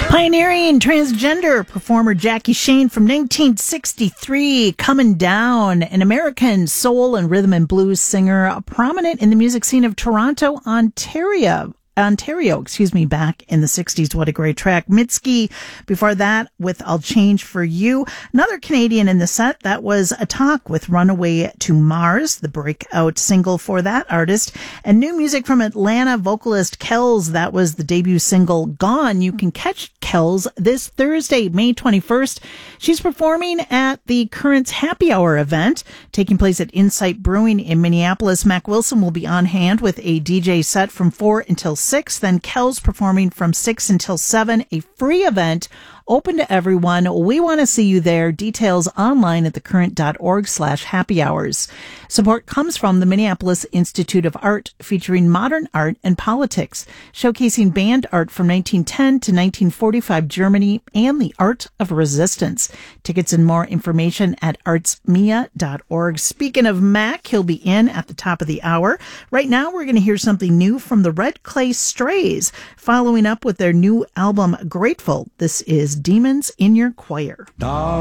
Pioneering transgender performer Jackie Shane from 1963, Coming Down, an American soul and rhythm and blues singer, prominent in the music scene of Toronto, Ontario, back in the 60s. What a great track. Mitski, before that, with I'll Change for You. Another Canadian in the set, that was A Talk with Runaway to Mars, the breakout single for that artist. And new music from Atlanta vocalist Kells, that was the debut single Gone. You can catch Kells this Thursday, May 21st. She's performing at the Currents Happy Hour event, taking place at Insight Brewing in Minneapolis. Mac Wilson will be on hand with a DJ set from 4 until 6, then Kells performing from 6 until 7, a free event open to everyone. We want to see you there. Details online at thecurrent.org/happy hours. Support comes from the Minneapolis Institute of Art, featuring modern art and politics, showcasing band art from 1910 to 1945 Germany and the art of resistance. Tickets and more information at artsmia.org. Speaking of Mac, he'll be in at the top of the hour. Right now, we're going to hear something new from the Red Clay Strays, following up with their new album, Grateful. This is Demons in Your Choir.